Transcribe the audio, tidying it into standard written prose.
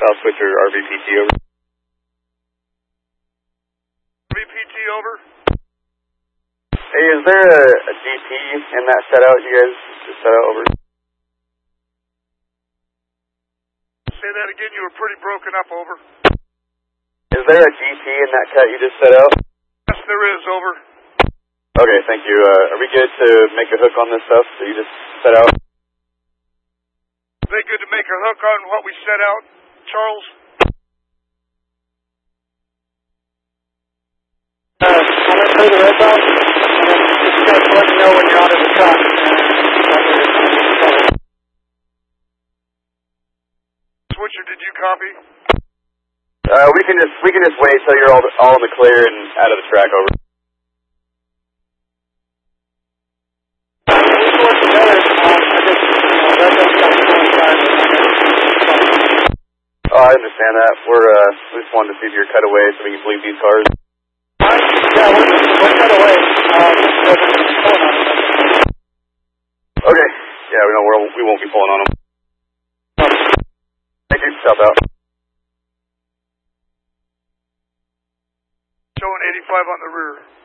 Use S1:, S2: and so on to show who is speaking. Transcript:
S1: South Switcher, RVPT over.
S2: RVPT over.
S1: Hey, is there a GP in that setout you guys just set out over?
S2: Say that again, you were pretty broken up, over.
S1: Is there a GP in that cut you just set out?
S2: Yes, there is, over.
S1: Okay, thank you. Are we good to make a hook on this stuff that you just set out?
S2: Are they good to make a hook on what we set out, Charles?
S3: I'm going to clear the red belt, and then just guys let me know when you're out of the truck.
S2: Switcher, did you copy?
S1: We can just wait till you're all in the clear and out of the track, over. Oh, I understand that. We just wanted to see if you're cut away so we can leave these cars.
S3: Yeah, we're cut away.
S1: Okay. Yeah, we won't be pulling on them. Thank you. South out.
S2: Showing 85 on the rear.